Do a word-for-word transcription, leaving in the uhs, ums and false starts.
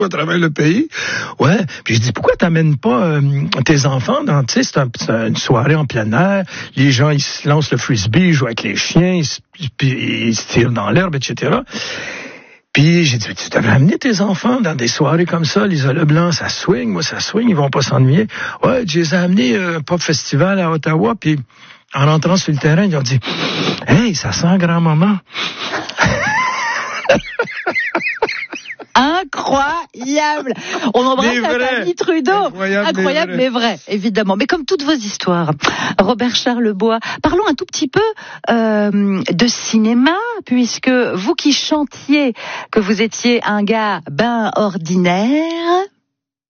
à travers le pays. Ouais. Puis je dis, pourquoi t'amènes pas euh, tes enfants dans, tu sais, c'est, un, c'est une soirée en plein air, les gens, ils se lancent le frisbee, ils jouent avec les chiens, ils, se- puis ils se tirent dans l'herbe, et cetera. Puis j'ai dit, tu devrais amener tes enfants dans des soirées comme ça, l'Isola Blanc, ça swing, moi ça swing, ils vont pas s'ennuyer. Ouais, je les ai amenés à un pop festival à Ottawa, puis en rentrant sur le terrain, ils ont dit, hey, ça sent grand-maman. Incroyable. On embrasse Mais la vrai. famille Trudeau. Incroyable, Incroyable, mais mais vrai. évidemment. Mais comme toutes vos histoires, Robert Charlebois, parlons un tout petit peu euh, de cinéma, puisque vous qui chantiez que vous étiez un gars ben ordinaire,